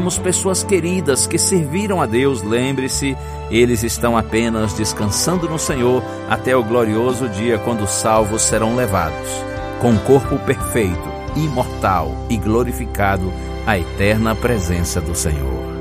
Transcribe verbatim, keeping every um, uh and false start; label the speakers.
Speaker 1: Temos pessoas queridas que serviram a Deus. Lembre-se, eles estão apenas descansando no Senhor até o glorioso dia quando os salvos serão levados, com um corpo perfeito, imortal e glorificado, à eterna presença do Senhor.